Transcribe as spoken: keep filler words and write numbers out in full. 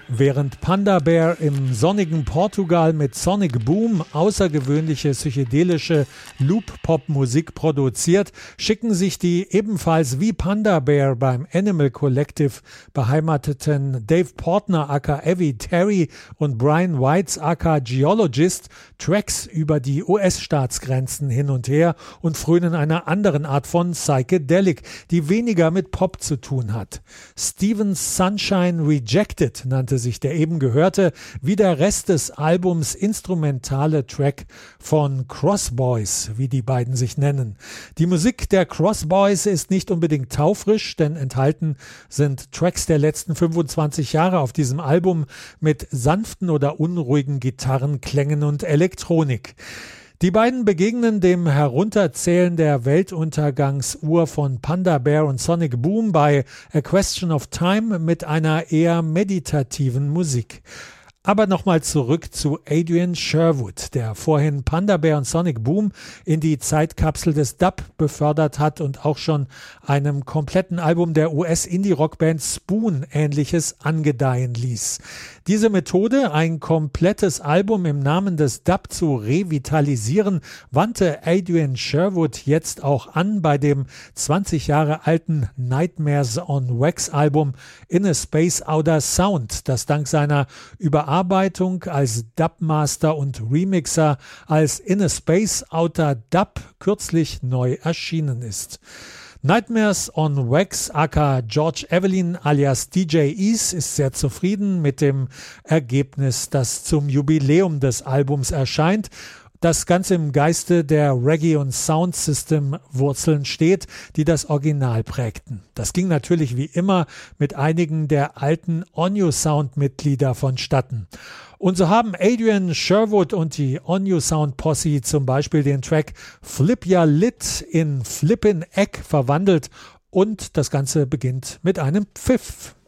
Während Panda Bear im sonnigen Portugal mit Sonic Boom außergewöhnliche psychedelische Loop-Pop-Musik produziert, schicken sich die ebenfalls wie Panda Bear beim Animal Collective beheimateten Dave Portner aka Evie Terry und Brian Whites aka Geologist Tracks über die U S-Staatsgrenzen hin und her und frönen einer anderen Art von Psychedelic, die weniger mit Pop zu tun hat. Stevens Sunshine Rejected nannte sich der eben gehörte, wie der Rest des Albums instrumentale Track von Crossboys, wie die beiden sich nennen. Die Musik der Crossboys ist nicht unbedingt taufrisch, denn enthalten sind Tracks der letzten fünfundzwanzig Jahre auf diesem Album mit sanften oder unruhigen Gitarrenklängen und Elektronik. Die beiden begegnen dem Herunterzählen der Weltuntergangsuhr von Panda Bear und Sonic Boom bei A Question of Time mit einer eher meditativen Musik. Aber nochmal zurück zu Adrian Sherwood, der vorhin Panda Bear und Sonic Boom in die Zeitkapsel des Dub befördert hat und auch schon einem kompletten Album der U S-Indie-Rockband Spoon Ähnliches angedeihen ließ. Diese Methode, ein komplettes Album im Namen des Dub zu revitalisieren, wandte Adrian Sherwood jetzt auch an bei dem zwanzig Jahre alten Nightmares on Wax Album In a Space Outer Sound, das dank seiner Überarbeitung als Dubmaster und Remixer als In a Space Outer Dub kürzlich neu erschienen ist. Nightmares on Wax aka George Evelyn alias D J Ease ist sehr zufrieden mit dem Ergebnis, das zum Jubiläum des Albums erscheint. Das Ganze im Geiste der Reggae- und Soundsystem-Wurzeln steht, die das Original prägten. Das ging natürlich wie immer mit einigen der alten On-You-Sound-Mitglieder vonstatten. Und so haben Adrian Sherwood und die On-You-Sound-Posse zum Beispiel den Track Flip Ya Lit in Flippin' Egg verwandelt und das Ganze beginnt mit einem Pfiff.